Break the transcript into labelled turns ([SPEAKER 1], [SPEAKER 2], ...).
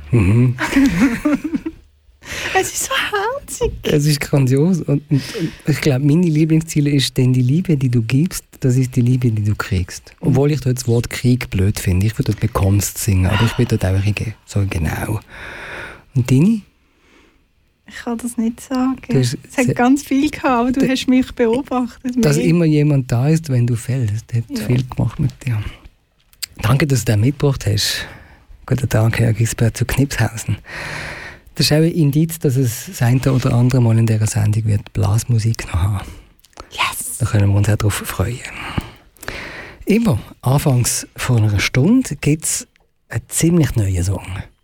[SPEAKER 1] Mhm.
[SPEAKER 2] Es ist so herzig.
[SPEAKER 1] Es ist grandios und ich glaube, meine Lieblingsziele ist denn die Liebe, die du gibst, das ist die Liebe, die du kriegst. Obwohl ich dort das Wort Krieg blöd finde. Ich würde dort bekommst singen, aber ich würde dort auch so genau. Und deine?
[SPEAKER 2] Ich kann das nicht sagen.
[SPEAKER 1] Es
[SPEAKER 2] hat ganz viel gehabt, aber du hast mich beobachtet.
[SPEAKER 1] Dass immer jemand da ist, wenn du fällst. Das hat viel gemacht mit dir. Danke, dass du den mitgebracht hast. Guten Tag, Herr Gisbert zu Knipshausen. Das ist auch ein Indiz, dass es das eine oder andere Mal in dieser Sendung wird Blasmusik noch haben.
[SPEAKER 2] Yes!
[SPEAKER 1] Da können wir uns auch darauf freuen. Immer anfangs vor einer Stunde gibt es einen ziemlich neuen Song.